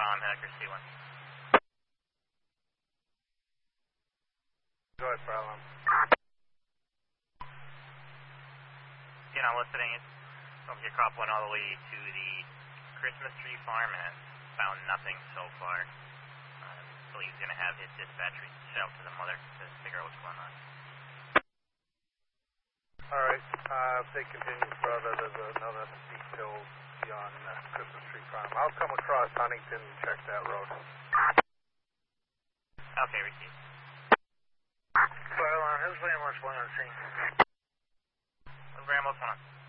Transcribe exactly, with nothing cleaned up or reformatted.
Tom Hacker C one. Go ahead, problem. You know, listening, over your cop went all the way to the Christmas tree farm and found nothing so far. Uh, so he's going to have his dispatch reach out to the mother to figure out what's going on. All right, uh, if they continue further, there's another steep hill beyond uh, Christmas tree farm. I'll come across Huntington and check that road. Okay, received. Well, uh, who's Ramos one on scene? What's Ramos one?